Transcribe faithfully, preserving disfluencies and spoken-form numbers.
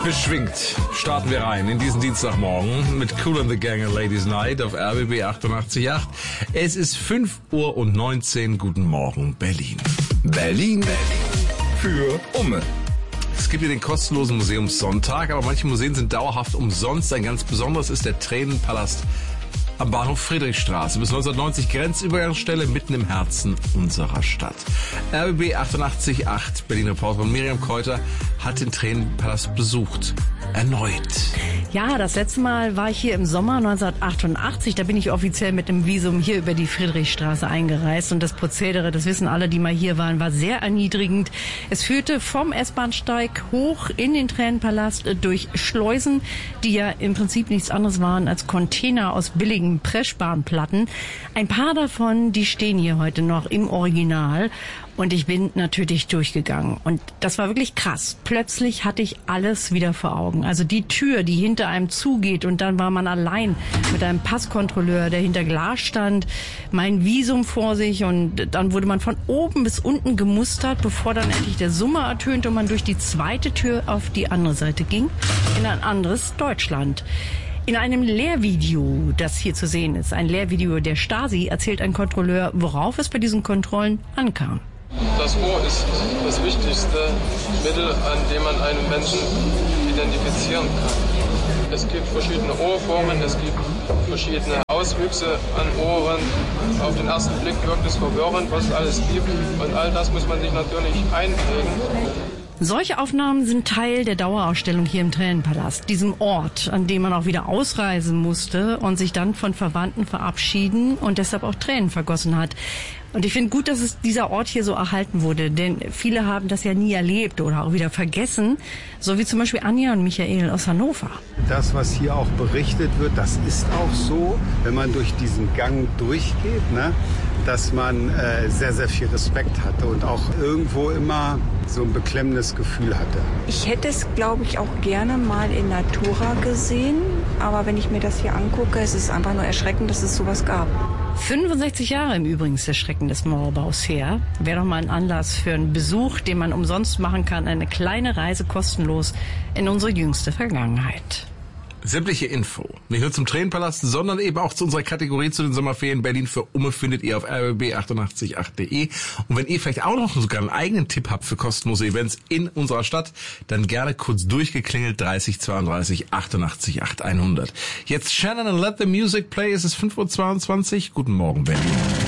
Beschwingt starten wir rein in diesen Dienstagmorgen mit Kool and the Gang and Ladies Night auf R B B achtundachtzig Komma acht. Es ist fünf Uhr und neunzehn. Guten Morgen, Berlin. Berlin, Berlin für Umme. Es gibt hier den kostenlosen Museumssonntag, aber manche Museen sind dauerhaft umsonst. Ein ganz besonderes ist der Tränenpalast am Bahnhof Friedrichstraße. Bis neunzehnhundertneunzig Grenzübergangsstelle mitten im Herzen unserer Stadt. R B B achtundachtzig Komma acht, Berlin-Reporterin Miriam Keuter hat den Tränenpalast besucht. Erneut. Ja, das letzte Mal war ich hier im Sommer neunzehnhundertachtundachtzig. Da bin ich offiziell mit dem Visum hier über die Friedrichstraße eingereist. Und das Prozedere, das wissen alle, die mal hier waren, war sehr erniedrigend. Es führte vom S-Bahnsteig hoch in den Tränenpalast durch Schleusen, die ja im Prinzip nichts anderes waren als Container aus billigen Pressspanplatten. Ein paar davon, die stehen hier heute noch im Original. Und ich bin natürlich durchgegangen. Und das war wirklich krass. Plötzlich hatte ich alles wieder vor Augen. Also die Tür, die hinter einem zugeht, und dann war man allein mit einem Passkontrolleur, der hinter Glas stand, mein Visum vor sich, und dann wurde man von oben bis unten gemustert, bevor dann endlich der Summer ertönte und man durch die zweite Tür auf die andere Seite ging, in ein anderes Deutschland. In einem Lehrvideo, das hier zu sehen ist, ein Lehrvideo der Stasi, erzählt ein Kontrolleur, worauf es bei diesen Kontrollen ankam. Das Ohr ist das wichtigste Mittel, an dem man einen Menschen identifizieren kann. Es gibt verschiedene Ohrformen, es gibt verschiedene Auswüchse an Ohren. Auf den ersten Blick wirkt es verwirrend, was es alles gibt. Und all das muss man sich natürlich einprägen. Solche Aufnahmen sind Teil der Dauerausstellung hier im Tränenpalast, diesem Ort, an dem man auch wieder ausreisen musste und sich dann von Verwandten verabschieden und deshalb auch Tränen vergossen hat. Und ich finde gut, dass es dieser Ort hier so erhalten wurde, denn viele haben das ja nie erlebt oder auch wieder vergessen, so wie zum Beispiel Anja und Michael aus Hannover. Das, was hier auch berichtet wird, das ist auch so, wenn man durch diesen Gang durchgeht, ne, dass man äh, sehr, sehr viel Respekt hatte und auch irgendwo immer so ein beklemmendes Gefühl hatte. Ich hätte es, glaube ich, auch gerne mal in Natura gesehen, aber wenn ich mir das hier angucke, es ist einfach nur erschreckend, dass es sowas gab. fünfundsechzig Jahre im Übrigen ist der Schrecken des Mauerbaus her. Wäre doch mal ein Anlass für einen Besuch, den man umsonst machen kann. Eine kleine Reise kostenlos in unsere jüngste Vergangenheit. Sämtliche Info, nicht nur zum Tränenpalast, sondern eben auch zu unserer Kategorie zu den Sommerferien Berlin für Umme findet ihr auf r b b achtundachtzig Komma acht punkt de. Und wenn ihr vielleicht auch noch sogar einen eigenen Tipp habt für kostenlose Events in unserer Stadt, dann gerne kurz durchgeklingelt dreißig zweiunddreißig achtundachtzig Komma acht hundert. Jetzt Shannon and Let the Music Play, es ist fünf Uhr zweiundzwanzig. Guten Morgen, Berlin.